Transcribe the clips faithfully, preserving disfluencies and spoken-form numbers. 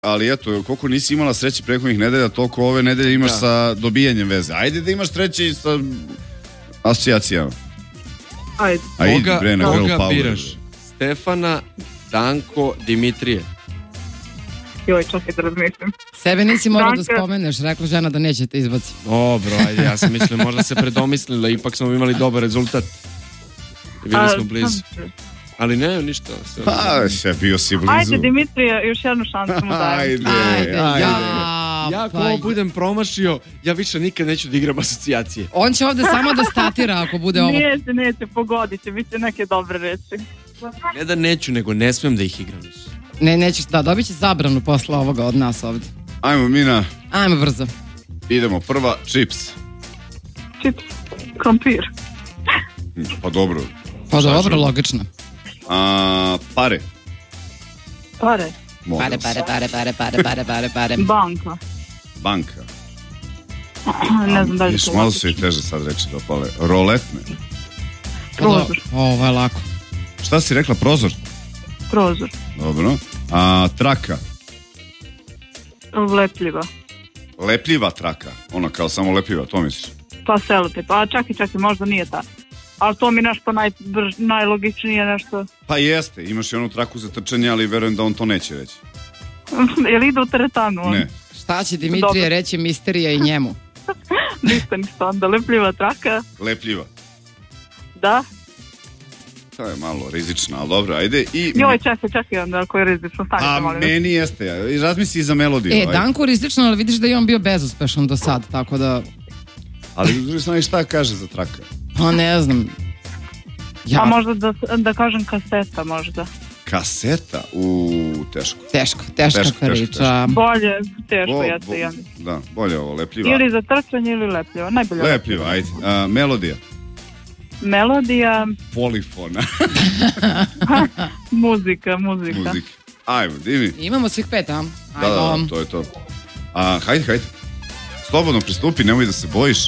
ali eto, koliko nisi imala sreće prethodnih nedelja, toliko ove nedelje imaš da. sa dobijanjem veze. Ajde da imaš sreće i sa asocijacijama. Ajde. Ajde, koga, bre, na koga Power. biraš? Stefana, Danko, Dimitrije. Joj, čekaj da razmislim. Sebe nisi morao da Danka. spomeneš, rekla žena da neće te izbaci. Dobro, ajde, ja sam mislio, možda se predomislila, ipak smo imali dobar rezultat. I bili smo blizu. Ali ne, ništa. Sve Pa, še bio si blizu. Ajde, Dimitrije, još jednu šansu mu dajem. Ajde, Ajde, ajde. ja, Ja ako pa- ovo budem promašio, ja više nikad neću da igram asocijacije. On će ovde samo da statira ako bude ovo. Neće, neće, pogodit će, bit će neke dobre reči. Ne da neću, nego ne smem da ih igram više. Ne, nećeš, da, dobit će zabranu posle ovoga od nas ovde. Ajmo, Mina, Ajmo brzo. idemo. Prva, čips. Čips, krompir, Pa dobro. Pa Šta dobro, ću? logično. A, pare. pare, Molim Pare, vas. pare, pare, pare, pare, pare, pare, pare. banka. Banka. Ne znam da li Viš, to malo su i teže sad reći dopale. Roletne. Prozor, Ovo je lako. Šta si rekla, prozor? prozor, Dobro. A, traka. lepljiva. Lepljiva traka. Ona kao samo lepljiva, to misliš? Pa selotip, a čak i čak i možda nije ta. Ali to mi nešto najbrž, najlogičnije nešto. Pa jeste, imaš i onu traku za trčanje, ali verujem da on to neće reći. Jel ide u teretanu? on? Ne. Šta će Dimitrije Dobro. reći misterija i njemu? Ništa, ništa. Onda lepljiva traka, Lepljiva. da. To je malo rizično, ali dobro, ajde. I... Joj, čekaj, čekaj onda ako je rizično. Stanite, A molim vas. meni jeste, ja. I razmisli i za melodiju. E, ajde. Danko rizično, ali vidiš da je on bio bezuspešan do sad, tako da, Ali s druge strane šta kaže za traka? pa ne znam. Ja, A možda da, da kažem kaseta možda. Kaseta? U teško. teško, teška Teško, teško, priča. Bolje, teško, Bo- jeste bo- ja. Da, bolje ovo, lepljiva. Ili za trčanje ili lepljiva. Najbolje. Lepljiva, ajde. A, melodija. Melodija, Polifona. muzika, muzika. Muzika. Ajmo, Dimi. Imamo svih pet, a? Da, da, da, to je to. A, hajde, hajde. Slobodno pristupi, nemoj da se bojiš.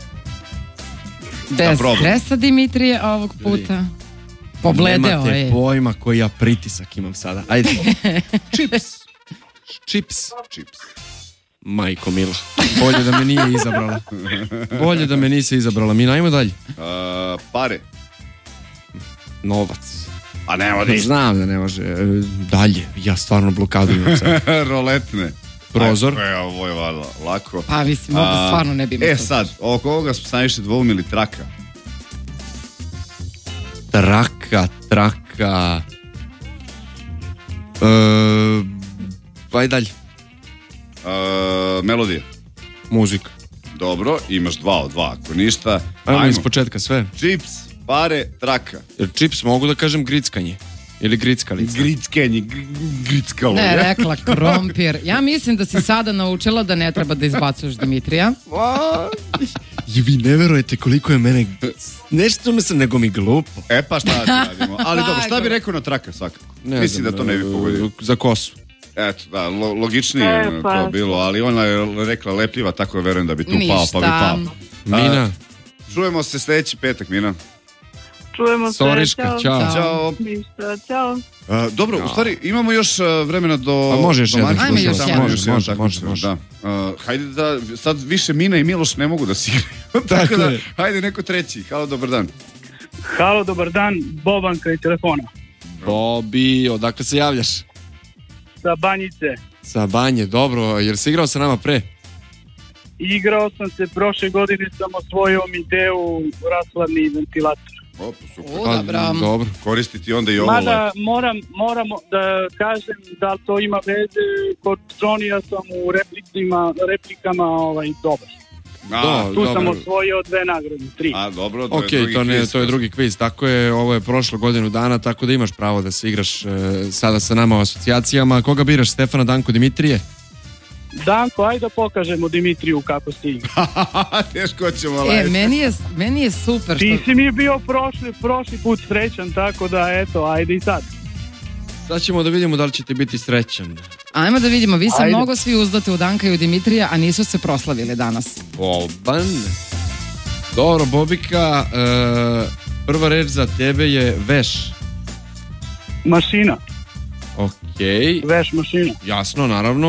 Bez probam. stresa Dimitrije ovog puta. Pobledeo Nemate je. pojma koji ja pritisak imam sada. Ajde. Čips. Čips. Čips. Majko mila. Bolje da me nije izabrala. Bolje da me nisi izabrala. Mi najmo dalje. A, pare. Novac. A nema da Znam da ne može. E, Dalje. Ja stvarno blokadu imam sad. Roletne. Prozor. Aj, e, ovo je valjda lako. Pa mislim, ovdje A, stvarno ne bi imao E to. sad, oko ovoga smo najviše dvoumili traka. Traka, traka. E, pa i dalje. A, melodija. Muzika. Dobro, imaš dva od dva, ako ništa. Ajmo iz početka sve. Čips, pare, traka. Jer čips mogu da kažem grickanje. Ili grickalica. Grickenje, gr- grickalo. Ne, rekla krompir. Ja mislim da si sada naučila da ne treba da izbacuješ Dimitrija. I vi ne verujete koliko je mene nešto ne sam nego mi glupo. E pa šta da radimo? Ali dobro, šta bi rekao na traka svakako? Ne Mislim znam, da to ne bi pogodio. e, Za kosu. Eto, da, lo, logičnije E, je pa. to bilo, ali ona je rekla lepljiva, tako je verujem da bi tu pao, pa bi Ništa. pao. Mina, Čujemo se sljedeći petak, Mina. Čujemo se. Soriška, ćao. Ćao. Ništa, ćao. Uh, dobro, u stvari imamo još uh, vremena do... Pa može još do jedan. Marka, Ajme još tamo jedan. još jedan Može, takmičenje, može, može. Da. Uh, hajde da, sad više Mina i Miloš ne mogu da se igraju. Tako da, je. hajde neko treći. Halo, dobar dan. Halo, dobar dan, Bobanka i telefona. Bobi, odakle se javljaš? Sa Banjice. Sa Banje, dobro, jer si igrao sa nama pre? Igrao sam se, prošle godine sam osvojio Mideu rashladni ventilator. O, pa super. O, dobro. Dobro. Koristiti onda i ovo. Mada moram, moram da kažem da to ima veze, kod Johnny-a sam u replikima, replikama ovaj, dobar. A, Do, Tu sam dobro. osvojio dve nagrade, tri. a, dobro, to Ok, je drugi to, ne, kviz. to je drugi kviz, tako je, ovo je prošlo godinu dana, tako da imaš pravo da se igraš e, sada sa nama u asocijacijama. Koga biraš, Stefana, Danko, Dimitrije? Danko, ajde da pokažemo Dimitriju kako si. Teško ćemo, E, ajde. meni je, meni je super što... Ti si mi bio prošli, prošli put srećan, tako da eto, ajde i sad. Sad ćemo da vidimo da li ćete biti srećan. Ajmo da vidimo, vi se Ajde. mnogo svi uzdate u Danka i u Dimitrija, a nisu se proslavili danas. Boban. Dobro, Bobika, e, prva reč za tebe je veš. Mašina. Okej, Veš mašina. jasno, naravno.